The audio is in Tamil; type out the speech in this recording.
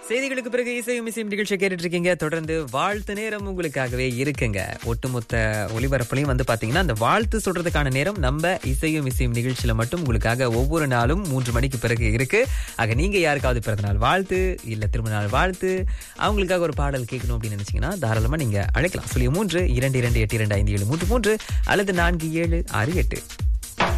செய்திகளுக்கு பிறகு இசையும் இசையும் நிகழ்ச்சி கேட்டுட்டு இருக்கீங்க. தொடர்ந்து வாழ்த்து நேரம் உங்களுக்காகவே இருக்குங்க. ஒட்டுமொத்த ஒளிபரப்புலையும் பாத்தீங்கன்னா அந்த வாழ்த்து சொல்றதுக்கான நேரம் நம்ம இசையும் இசையும் நிகழ்ச்சியில மட்டும் உங்களுக்காக ஒவ்வொரு நாளும் 3 மணிக்கு பிறகு இருக்கு. ஆக நீங்க யாருக்காவது பிறந்த நாள் வாழ்த்து இல்ல திரும்ப நாள் வாழ்த்து, அவங்களுக்காக ஒரு பாடல் கேட்கணும் அப்படின்னு நினைச்சீங்கன்னா தாராளமா நீங்க அழைக்கலாம். 03 22 82 57 33 அல்லது 4768.